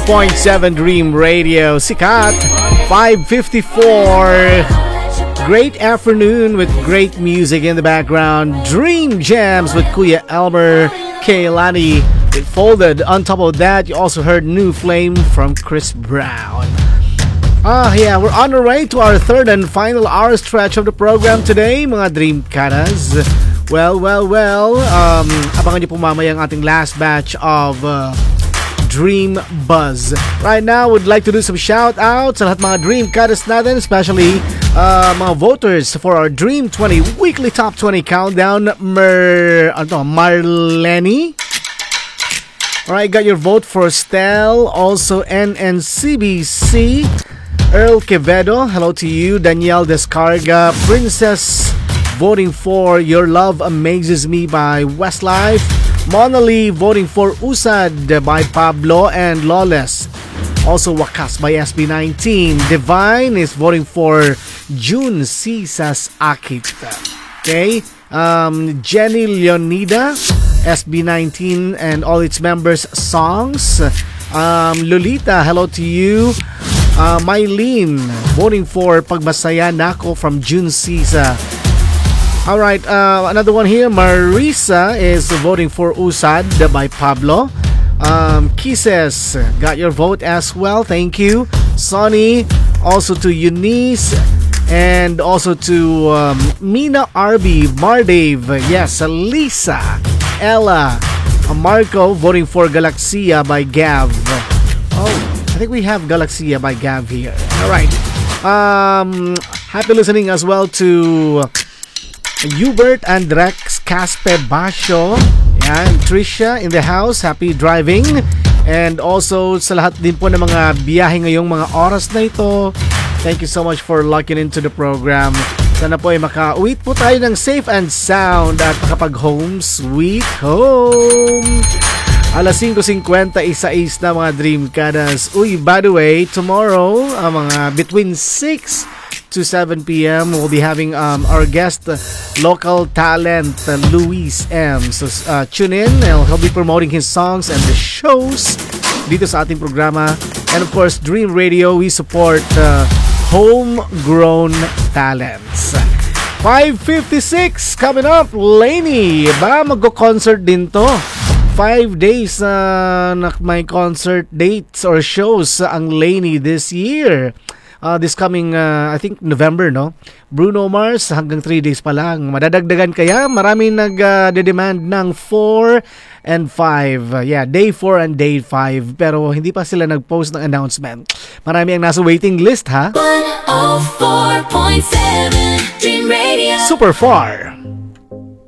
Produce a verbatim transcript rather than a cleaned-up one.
point seven Dream Radio. Sikat, five fifty-four. Great afternoon with great music in the background. Dream Jams with Kuya Elmer Kailani. It folded. On top of that, you also heard New Flame from Chris Brown. Ah, yeah, we're on our way to our third and final hour stretch of the program today, mga Dream Karas. Well, well, well, um, abangan niyo po mamaya ang ating last batch of uh, Dream Buzz. Right now, would like to do some shout-outs sa lahat mga Dream Karas natin, especially uh, mga voters for our Dream twenty Weekly Top twenty Countdown. Mer, ano, Marleni. Alright, got your vote for Stel, also N N C B C. Earl Quevedo, hello to you. Danielle Descarga, Princess, voting for Your Love Amazes Me by Westlife. Mona Lee voting for Usad by Pablo and Lawless. Also Wakas by S B nineteen. Divine is voting for June Cisas Akit. Okay. Um, Jenny Leonida, S B nineteen and all its members songs. Um, Lolita, hello to you. Uh, Mylene, voting for Pagmasaya Nako from June Sisa. Alright, uh, another one here. Marisa is voting for Usad by Pablo. Um, Kisses, got your vote as well. Thank you. Sonny, also to Eunice, and also to um, Mina Arby, Mardave, yes, Lisa, Ella, Marco, voting for Galaxia by Gav. Oh, I think we have Galaxia by Gav here. Alright. Um, happy listening as well to Hubert and Rex Caspe Basho. Yan, Trisha in the house. Happy driving. And also sa lahat din po ng mga biyahe ngayong mga oras na ito. Thank you so much for locking into the program. Sana po ay makauwi po tayo ng safe and sound at makapag-home sweet home. Alas five fifty-six na mga Dream Kadas. Uy, by the way, tomorrow, uh, mga between six to seven p.m. we'll be having um, our guest, uh, local talent, uh, Luis M. So uh, tune in. He'll be promoting his songs and the shows dito sa ating programa. And of course, Dream Radio, we support uh, homegrown talents. five fifty-six coming up. Lainey, ba mag-concert din to? Five days uh, na may concert dates or shows uh, ang Lainey this year. Uh, this coming, uh, I think, November, no? Bruno Mars, hanggang three days pa lang. Madadagdagan kaya? Maraming nag-demand uh, ng four and five. Uh, yeah, day four and day five. Pero hindi pa sila nag-post ng announcement. Marami ang nasa waiting list, ha? one oh four point seven Dream Radio. Super far.